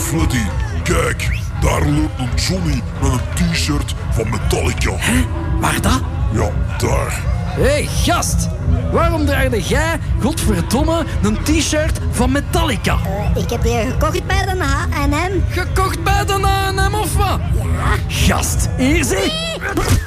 Freddy, kijk, daar loopt een Johnny met een t-shirt van Metallica. Hè? Waar dat? Ja, daar. Hé, gast. Waarom draagde jij, godverdomme, een t-shirt van Metallica? Ik heb die gekocht bij de H&M. Gekocht bij de H&M of wat? Ja. Gast, hier zie.